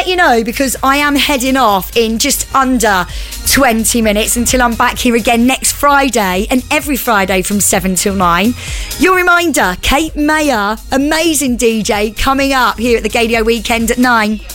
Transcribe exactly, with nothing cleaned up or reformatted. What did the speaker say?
let you know, because I am heading off in just under twenty minutes until I'm back here again next Friday, and every Friday from seven till nine. Your reminder, Kate Mayer, amazing D J, coming up here at the Gaydio Weekend at nine.